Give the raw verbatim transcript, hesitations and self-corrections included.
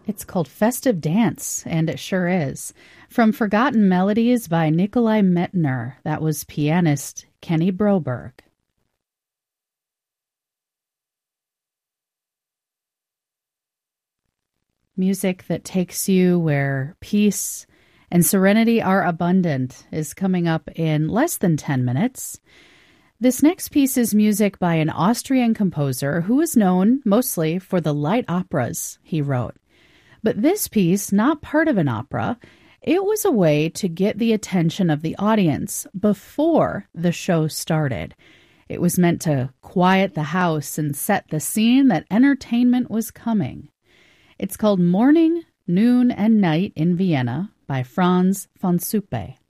It's called Festive Dance, and it sure is. From Forgotten Melodies by Nikolai Metner. That was pianist Kenny Broberg. Music that takes you where peace and serenity are abundant is coming up in less than ten minutes. This next piece is music by an Austrian composer who is known mostly for the light operas he wrote. But this piece, not part of an opera, it was a way to get the attention of the audience before the show started. It was meant to quiet the house and set the scene that entertainment was coming. It's called Morning, Noon, and Night in Vienna by Franz von Suppe.